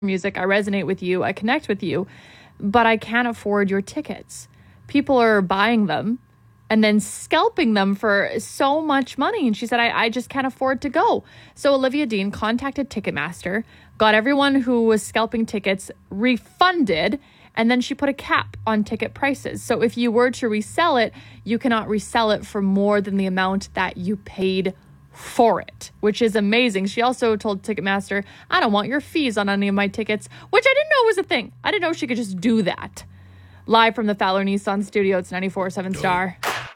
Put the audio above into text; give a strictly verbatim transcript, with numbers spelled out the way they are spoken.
music. I resonate with you. I connect with you, but I can't afford your tickets. People are buying them and then scalping them for so much money. And she said, I, I just can't afford to go. So Olivia Dean contacted Ticketmaster, got everyone who was scalping tickets refunded, and then she put a cap on ticket prices. So if you were to resell it, you cannot resell it for more than the amount that you paid for it, which is amazing. She also told Ticketmaster, I don't want your fees on any of my tickets, which I didn't know was a thing. I didn't know she could just do that. Live from the Fowler Nissan studio, it's ninety-four point seven Star.